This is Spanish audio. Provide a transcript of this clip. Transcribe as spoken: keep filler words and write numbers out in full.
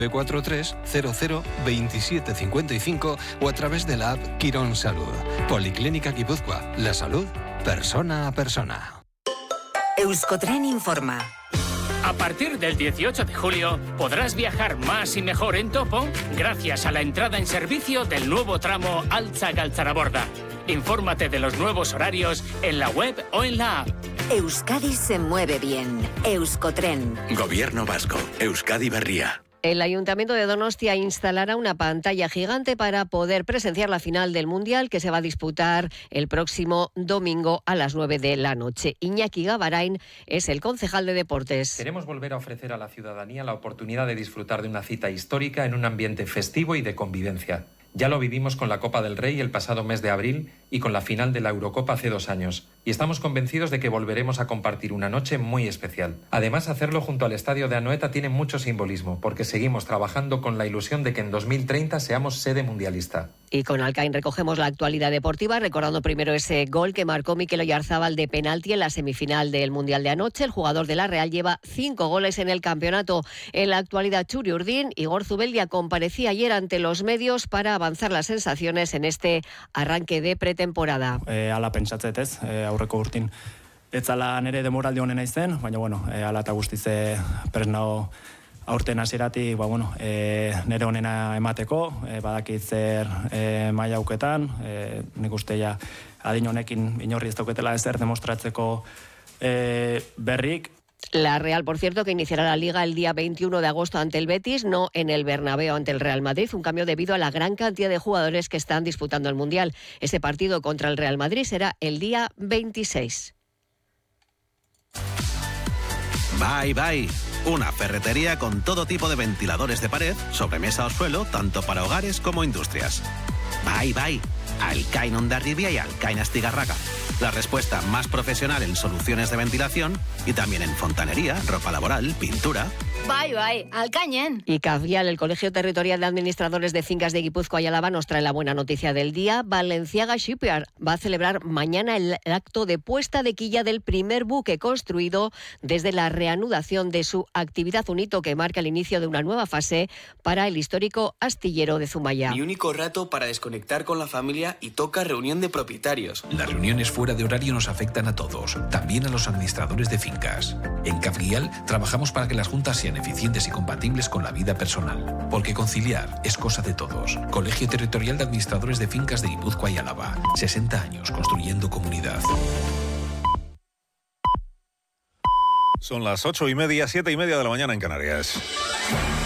nueve cuatro tres cero cero veintisiete cincuenta y cinco o a través de la app Quirón Salud. Policlínica Guipúzcoa. La salud, persona a persona. Euskotren informa. A partir del dieciocho de julio podrás viajar más y mejor en Topo gracias a la entrada en servicio del nuevo tramo Altza-Galtzaraborda. Infórmate de los nuevos horarios en la web o en la app. Euskadi se mueve bien. Euskotren. Gobierno vasco. Euskadi Berria. El Ayuntamiento de Donostia instalará una pantalla gigante para poder presenciar la final del Mundial que se va a disputar el próximo domingo a las nueve de la noche. Iñaki Gabarain es el concejal de Deportes. Queremos volver a ofrecer a la ciudadanía la oportunidad de disfrutar de una cita histórica en un ambiente festivo y de convivencia. Ya lo vivimos con la Copa del Rey el pasado mes de abril y con la final de la Eurocopa hace dos años. Y estamos convencidos de que volveremos a compartir una noche muy especial. Además, hacerlo junto al estadio de Anoeta tiene mucho simbolismo, porque seguimos trabajando con la ilusión de que en dos mil treinta seamos sede mundialista. Y con Alcaín recogemos la actualidad deportiva, recordando primero ese gol que marcó Mikel Oyarzábal de penalti en la semifinal del Mundial de anoche. El jugador de la Real lleva cinco goles en el campeonato. En la actualidad, Txuri Urdin, Igor Zubeldia comparecía ayer ante los medios para avanzar las sensaciones en este arranque de pretemporada. E, ala pentsatzet ez, e, aurreko urtin ez zala nere demoraldi honena izen, baina bueno, e, ala eta guztize presnao aurten hasieratik, ba bueno, e, nere honena emateko, e, badakit zer e, maila auketan, e, nik uste ja adin honekin inorri ez dauketela ezer demostratzeko e, berrik. La Real, por cierto, que iniciará la Liga el día veintiuno de agosto ante el Betis, no en el Bernabéu ante el Real Madrid, un cambio debido a la gran cantidad de jugadores que están disputando el Mundial. Ese partido contra el Real Madrid será el día veintiséis. Bye Bye, una ferretería con todo tipo de ventiladores de pared, sobremesa o suelo, tanto para hogares como industrias. Bye Bye, Alcain Hondarribia y Alcain Astigarraga. La respuesta más profesional en soluciones de ventilación y también en fontanería, ropa laboral, pintura. Bye, bye, Alcañen. Y Cafvial, el Colegio Territorial de Administradores de Fincas de Guipúzcoa y Álava, nos trae la buena noticia del día. Balenciaga Shipyard va a celebrar mañana el acto de puesta de quilla del primer buque construido desde la reanudación de su actividad, un hito que marca el inicio de una nueva fase para el histórico astillero de Zumaya. Mi único rato para desconectar con la familia y toca reunión de propietarios. Las reuniones fuera de horario nos afectan a todos, también a los administradores de fincas. En Cafvial trabajamos para que las juntas sean eficientes y compatibles con la vida personal, porque conciliar es cosa de todos. Colegio Territorial de Administradores de Fincas de Guipúzcoa y Álava. sesenta años construyendo comunidad. Son las ocho y media, siete y media de la mañana en Canarias.